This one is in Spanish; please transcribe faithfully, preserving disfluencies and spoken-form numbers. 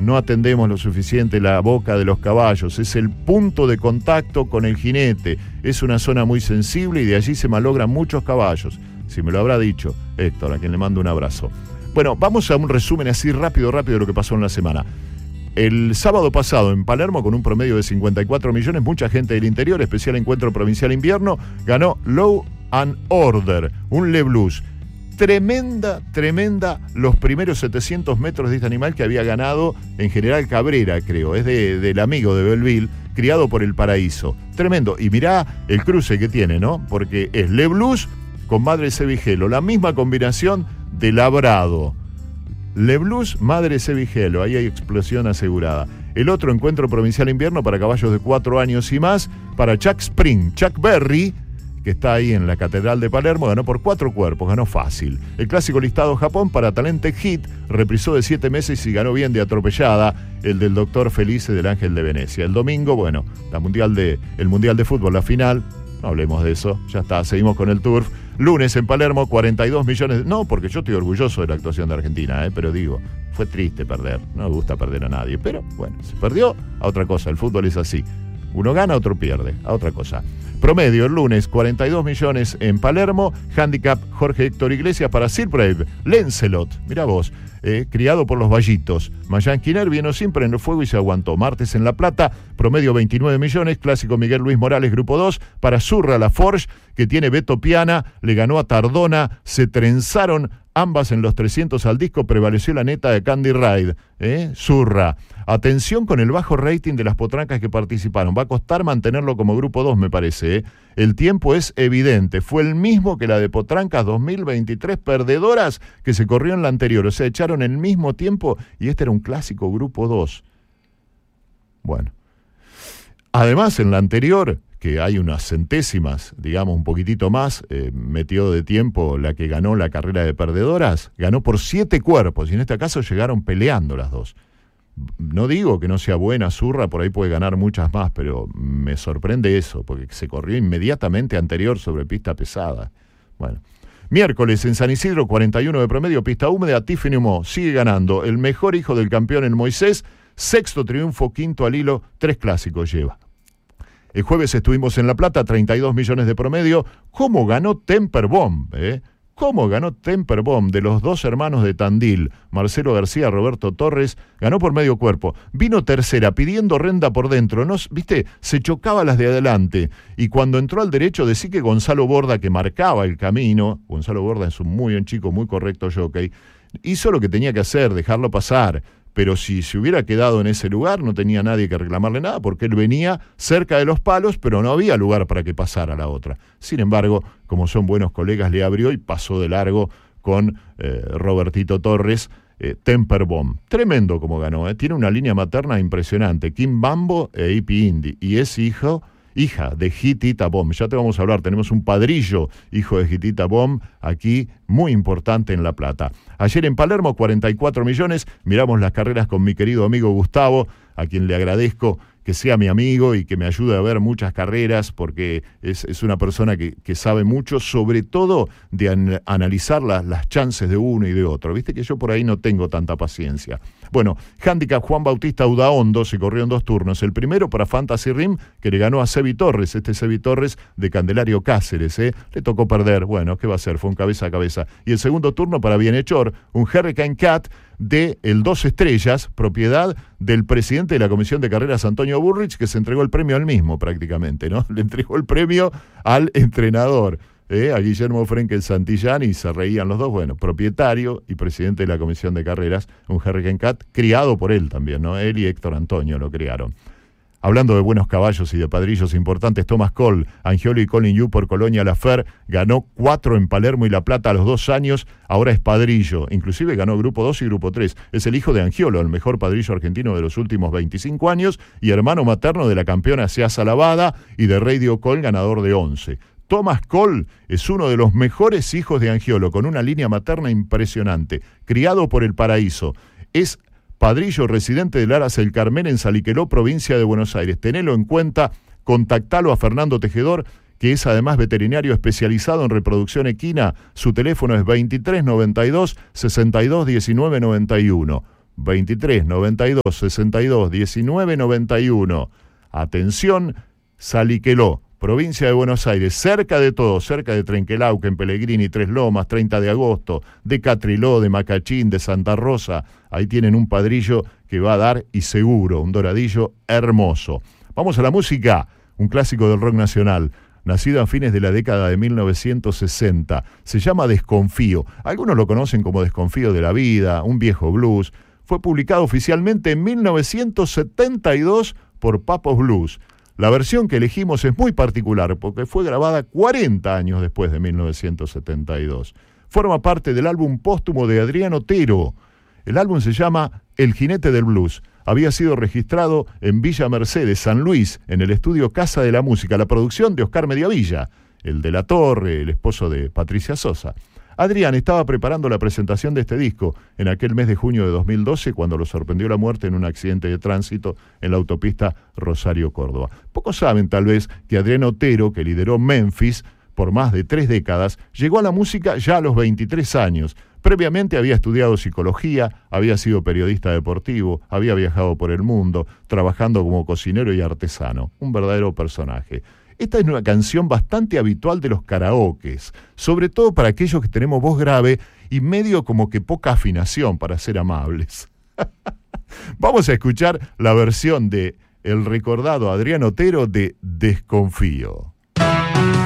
no atendemos lo suficiente la boca de los caballos. Es el punto de contacto con el jinete. Es una zona muy sensible y de allí se malogran muchos caballos. Si me lo habrá dicho Héctor, a quien le mando un abrazo. Bueno, vamos a un resumen así rápido, rápido de lo que pasó en la semana. El sábado pasado en Palermo, con un promedio de cincuenta y cuatro millones, mucha gente del interior, especial encuentro provincial invierno, ganó Law and Order, un Le Blues. Tremenda, tremenda los primeros setecientos metros de este animal que había ganado en General Cabrera, creo. Es de, del amigo de Belleville, criado por el Paraíso. Tremendo. Y mirá el cruce que tiene, ¿no? Porque es Le Blues con Madre Sevigelo, la misma combinación de labrado. Le Blues, Madre Sevigelo, ahí hay explosión asegurada. El otro encuentro provincial invierno para caballos de cuatro años y más, para Chuck Spring, Chuck Berry, que está ahí en la Catedral de Palermo, ganó por cuatro cuerpos, ganó fácil. El clásico listado Japón para Talented Hit, reprisó de siete meses y ganó bien de atropellada, el del Doctor Felice del Ángel de Venecia. El domingo, bueno, la mundial de, el Mundial de Fútbol, la final, no hablemos de eso, ya está, seguimos con el Turf. Lunes en Palermo, cuarenta y dos millones. No, porque yo estoy orgulloso de la actuación de Argentina, ¿eh? Pero digo, fue triste perder. No me gusta perder a nadie. Pero bueno, se perdió a otra cosa. El fútbol es así. Uno gana, otro pierde. A otra cosa. Promedio, el lunes, cuarenta y dos millones en Palermo. Handicap Jorge Héctor Iglesias para Sir Brave. Lancelot, mira vos. Eh, criado por los Vallitos. Mayan Quiner vino siempre en el fuego y se aguantó. Martes en La Plata, promedio veintinueve millones. Clásico Miguel Luis Morales, grupo dos. Para Zurra La Forge, que tiene Beto Piana, le ganó a Tardona. Se trenzaron ambas en los trescientos al disco. Prevaleció la neta de Candy Ride. ¿eh? Zurra. Atención con el bajo rating de las potrancas que participaron. Va a costar mantenerlo como grupo dos, me parece. ¿eh? El tiempo es evidente. Fue el mismo que la de Potrancas dos mil veintitrés, perdedoras, que se corrió en la anterior. O sea, echaron el mismo tiempo y este era un clásico grupo dos. Bueno. Además, en la anterior, que hay unas centésimas, digamos un poquitito más, eh, metió de tiempo la que ganó la carrera de perdedoras, ganó por siete cuerpos y en este caso llegaron peleando las dos. No digo que no sea buena Zurra, por ahí puede ganar muchas más, pero me sorprende eso, porque se corrió inmediatamente anterior sobre pista pesada. Bueno, miércoles en San Isidro, cuarenta y uno de promedio, pista húmeda, Tiffany Mo sigue ganando, el mejor hijo del campeón en Moisés, sexto triunfo, quinto al hilo, tres clásicos lleva. El jueves estuvimos en La Plata, treinta y dos millones de promedio. ¿Cómo ganó Temper Bomb? ¿Eh? ¿Cómo ganó Temper Bomb de los dos hermanos de Tandil? Marcelo García, Roberto Torres, ganó por medio cuerpo. Vino tercera, pidiendo renda por dentro. ¿No? ¿Viste? Se chocaba las de adelante. Y cuando entró al derecho, decí que Gonzalo Borda, que marcaba el camino, Gonzalo Borda es un muy buen chico, muy correcto jockey, hizo lo que tenía que hacer, dejarlo pasar. Pero si se hubiera quedado en ese lugar, no tenía nadie que reclamarle nada, porque él venía cerca de los palos, pero no había lugar para que pasara la otra. Sin embargo, como son buenos colegas, le abrió y pasó de largo con eh, Robertito Torres, eh, Temper Bomb. Tremendo como ganó, ¿eh? Tiene una línea materna impresionante, Kim Bambo e Ipi Indy, y es hijo... hija de Hitita Bomb, ya te vamos a hablar, tenemos un padrillo, hijo de Hitita Bomb, aquí muy importante en La Plata. Ayer en Palermo, cuarenta y cuatro millones, miramos las carreras con mi querido amigo Gustavo, a quien le agradezco que sea mi amigo y que me ayude a ver muchas carreras, porque es, es una persona que, que sabe mucho, sobre todo de an, analizar las, las chances de uno y de otro. Viste que yo por ahí no tengo tanta paciencia. Bueno, handicap Juan Bautista Udaondo se corrió en dos turnos. El primero para Fantasy Rim, que le ganó a Sebi Torres, este Sebi Torres de Candelario Cáceres, ¿eh? Le tocó perder, bueno, ¿qué va a hacer? Fue un cabeza a cabeza. Y el segundo turno para Bienhechor, un Hurricane Cat de el Dos Estrellas, propiedad del presidente de la Comisión de Carreras, Antonio Burrich, que se entregó el premio al mismo prácticamente, ¿no? Le entregó el premio al entrenador, ¿eh? A Guillermo Frenkel Santillán, y se reían los dos. Bueno, propietario y presidente de la Comisión de Carreras, un Hurricane Cat, criado por él también, ¿no? Él y Héctor Antonio lo criaron. Hablando de buenos caballos y de padrillos importantes, Thomas Cole, Angioli y Colin Yu por Colonia Lafer, ganó cuatro en Palermo y La Plata a los dos años, ahora es padrillo, inclusive ganó Grupo dos y Grupo tres. Es el hijo de Angiolo, el mejor padrillo argentino de los últimos veinticinco años, y hermano materno de la campeona Seasa Lavada y de Radio Cole, ganador de once. Thomas Cole es uno de los mejores hijos de Angiolo, con una línea materna impresionante, criado por el Paraíso. Es padrillo residente del Aras El Carmen en Saliqueló, provincia de Buenos Aires. Tenelo en cuenta, contactalo a Fernando Tejedor, que es además veterinario especializado en reproducción equina. Su teléfono es veintitrés noventa y dos, sesenta y dos diecinueve noventa y uno. veintitrés, noventa y dos, sesenta y dos, diecinueve, noventa y uno. Atención, Saliqueló, provincia de Buenos Aires, cerca de todo, cerca de Trenquelauquen, Pellegrini, Tres Lomas, treinta de agosto, de Catriló, de Macachín, de Santa Rosa. Ahí tienen un padrillo que va a dar, y seguro, un doradillo hermoso. Vamos a la música, un clásico del rock nacional, nacido a fines de la década de mil novecientos sesenta. Se llama Desconfío. Algunos lo conocen como Desconfío de la Vida, un viejo blues. Fue publicado oficialmente en mil novecientos setenta y dos por Papos Blues. La versión que elegimos es muy particular porque fue grabada cuarenta años después de mil novecientos setenta y dos. Forma parte del álbum póstumo de Adrián Otero. El álbum se llama El Jinete del Blues. Había sido registrado en Villa Mercedes, San Luis, en el estudio Casa de la Música, la producción de Oscar Mediavilla, el de La Torre, el esposo de Patricia Sosa. Adrián estaba preparando la presentación de este disco en aquel mes de junio de dos mil doce, cuando lo sorprendió la muerte en un accidente de tránsito en la autopista Rosario-Córdoba. Pocos saben, tal vez, que Adrián Otero, que lideró Memphis por más de tres décadas, llegó a la música ya a los veintitrés años. Previamente había estudiado psicología, había sido periodista deportivo, había viajado por el mundo, trabajando como cocinero y artesano. Un verdadero personaje. Esta es una canción bastante habitual de los karaokes, sobre todo para aquellos que tenemos voz grave y medio como que poca afinación, para ser amables. Vamos a escuchar la versión de el recordado Adrián Otero de Desconfío.